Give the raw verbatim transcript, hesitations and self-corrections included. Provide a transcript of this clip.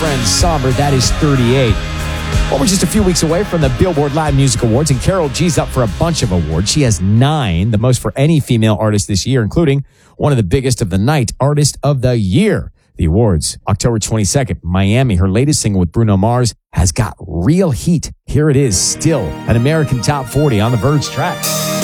Friend Somber, that is thirty-eight. Well, we're just a few weeks away from the Billboard Live Music Awards, and Karol G's up for a bunch of awards. She has nine, the most for any female artist this year, including one of the biggest of the night, Artist of the Year. The awards, October twenty-second, Miami. Her latest single with Bruno Mars has got real heat. Here it is, still an American Top forty on the Verge track.